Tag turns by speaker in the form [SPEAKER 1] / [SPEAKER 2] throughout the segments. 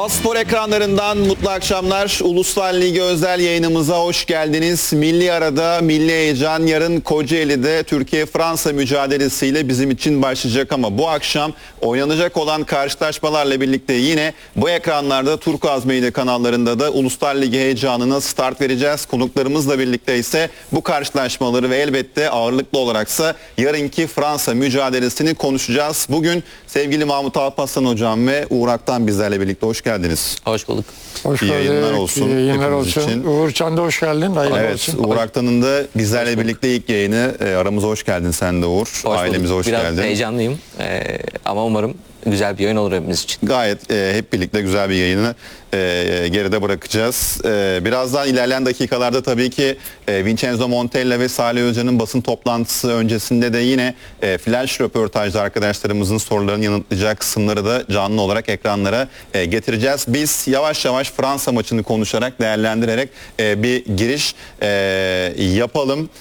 [SPEAKER 1] A-Spor ekranlarından mutlu akşamlar. Uluslar Ligi özel yayınımıza hoş geldiniz. Milli arada milli heyecan yarın Kocaeli'de Türkiye-Fransa mücadelesiyle bizim için başlayacak ama bu akşam oynanacak olan karşılaşmalarla birlikte yine bu ekranlarda Turkuaz Medya kanallarında da Uluslar Ligi heyecanına start vereceğiz. Konuklarımızla birlikte ise bu karşılaşmaları ve elbette ağırlıklı olaraksa yarınki Fransa mücadelesini konuşacağız. Bugün sevgili Mahmut Alparslan hocam ve Uğur Aktan bizlerle birlikte hoş geldiniz.
[SPEAKER 2] Hoş bulduk.
[SPEAKER 3] Hoş
[SPEAKER 1] İyi yayınlar
[SPEAKER 3] bulduk.
[SPEAKER 1] olsun.
[SPEAKER 3] İyi yayınlar olsun.
[SPEAKER 1] Için.
[SPEAKER 3] Uğur Can da hoş geldin. Hayırlı
[SPEAKER 1] Evet,
[SPEAKER 3] olsun.
[SPEAKER 1] Uğur Aktan'ın da bizlerle birlikte ilk yayını. Aramıza hoş geldin sen de Uğur. Ailemize hoş
[SPEAKER 2] Biraz
[SPEAKER 1] geldin.
[SPEAKER 2] Biraz heyecanlıyım ama umarım güzel bir yayın olur hepimiz için.
[SPEAKER 1] Gayet hep birlikte güzel bir yayını geride bırakacağız. Birazdan ilerleyen dakikalarda tabii ki Vincenzo Montella ve Salih Özcan'ın basın toplantısı öncesinde de yine flash röportajda arkadaşlarımızın sorularını yanıtlayacak kısımları da canlı olarak ekranlara getireceğiz. Biz yavaş yavaş Fransa maçını konuşarak, değerlendirerek bir giriş yapalım.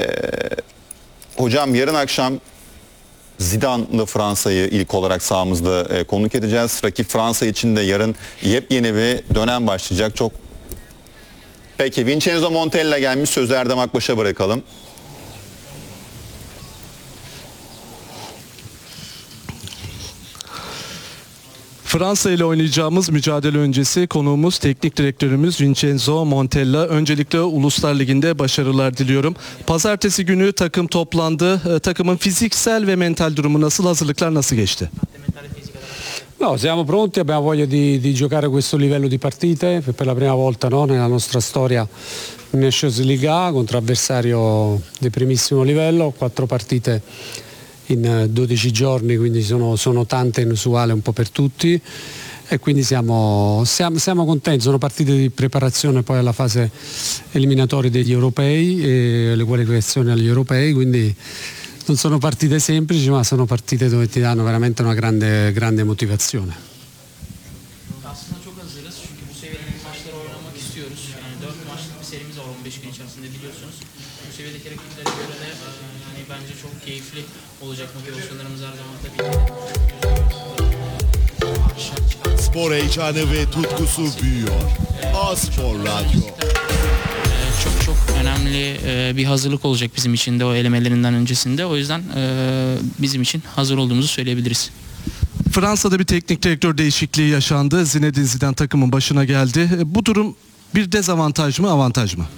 [SPEAKER 1] Hocam yarın akşam Zidane'lı Fransa'yı ilk olarak sahamızda konuk edeceğiz. Rakip Fransa için de yarın yepyeni bir dönem başlayacak. Peki Vincenzo Montella gelmiş. Sözü Erdem Akbaş'a bırakalım.
[SPEAKER 4] Fransa ile oynayacağımız mücadele öncesi konuğumuz teknik direktörümüz Vincenzo Montella. Öncelikle Uluslar Ligi'nde başarılar diliyorum. Pazartesi günü takım toplandı. Takımın fiziksel ve mental durumu nasıl? Hazırlıklar nasıl geçti?
[SPEAKER 5] No, siamo pronti, abbiamo voglia di giocare questo livello di partite per la prima volta, no, nella nostra storia in Nations League A contro avversario di primissimo livello, 4 partite in 12 giorni, quindi sono tante, inusuale un po' per tutti e quindi siamo contenti, sono partite di preparazione poi alla fase eliminatoria degli europei e le qualificazioni agli europei, quindi non sono partite semplici, ma sono partite dove ti danno veramente una grande motivazione.
[SPEAKER 6] Aslında çok hazırız çünkü bu seviyedeki maçları oynamak istiyoruz. Yani 4 maçlık bir serimiz var 15 gün içerisinde biliyorsunuz. Bu seviyedeki rakiplere göre de hani bence çok keyifli olacak, motivasyonlarımız her zaman tabii ki.
[SPEAKER 7] Spor heyecanı ve tutkusu büyüyor. A-Spor Radyo.
[SPEAKER 6] Çok önemli bir hazırlık olacak bizim için de o elemelerinden öncesinde. O yüzden bizim için hazır olduğumuzu söyleyebiliriz.
[SPEAKER 4] Fransa'da bir teknik direktör değişikliği yaşandı. Zinedine Zidane takımın başına geldi. Bu durum bir dezavantaj mı, avantaj mı?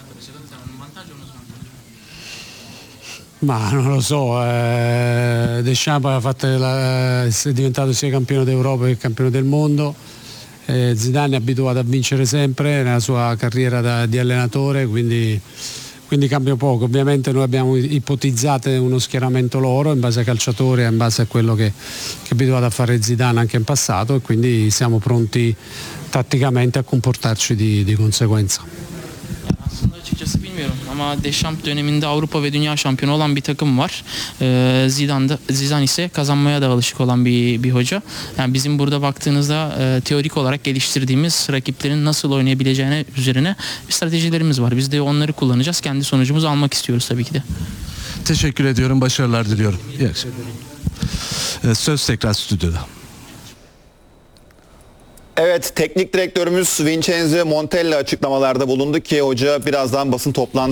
[SPEAKER 5] Ma non lo so, Deschamps ha fatto è diventato sia campione d'Europa che campione del mondo. Zidane è abituato a vincere sempre nella sua carriera di allenatore, quindi cambia poco. Ovviamente noi abbiamo ipotizzato uno schieramento loro in base ai calciatori, in base a quello che è abituato a fare Zidane anche in passato e quindi siamo pronti tatticamente a comportarci di conseguenza.
[SPEAKER 6] Aslında açıkçası bilmiyorum ama Deschamps döneminde Avrupa ve Dünya şampiyonu olan bir takım var. Zidane ise kazanmaya da alışık olan bir hoca. Yani bizim burada baktığınızda teorik olarak geliştirdiğimiz rakiplerin nasıl oynayabileceğine üzerine stratejilerimiz var. Biz de onları kullanacağız. Kendi sonucumuzu almak istiyoruz tabii ki de.
[SPEAKER 4] Teşekkür ediyorum, başarılar diliyorum. İyi akşamlar. Söz tekrar stüdyoda.
[SPEAKER 1] Evet, teknik direktörümüz Vincenzo Montella açıklamalarda bulundu ki hoca birazdan basın toplantısında